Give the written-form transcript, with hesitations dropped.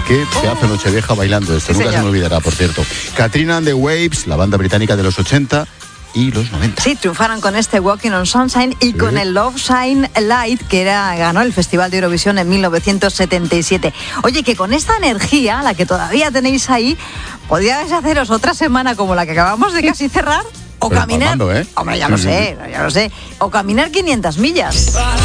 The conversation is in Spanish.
qué pedazo de Nochevieja bailando esto. Sí, Nunca señor. se me olvidará, por cierto. Katrina and the Waves, la banda británica de los 80 y los 90. Sí, triunfaron con este Walking on Sunshine y con el Love Shine Light, que ganó el Festival de Eurovisión en 1977. Oye, que con esta energía, la que todavía tenéis ahí, podríais haceros otra semana como la que acabamos de casi cerrar, o Pero caminar... palmando, ¿eh? Hombre, ya lo sé, o caminar 500 millas.